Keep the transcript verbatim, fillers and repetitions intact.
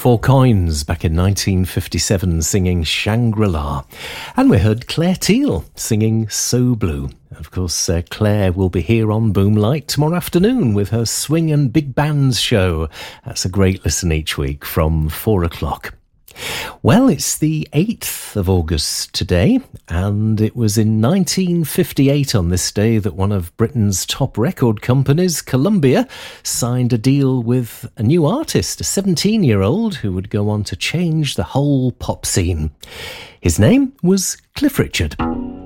Four Coins back in nineteen fifty-seven singing Shangri-La. And we heard Claire Teal singing So Blue. Of course, uh, Claire will be here on Boomlight tomorrow afternoon with her swing and big bands show. That's a great listen each week from four o'clock. Well, it's the eighth of August today, and it was in nineteen fifty-eight on this day that one of Britain's top record companies, Columbia, signed a deal with a new artist, a seventeen-year-old who would go on to change the whole pop scene. His name was Cliff Richard.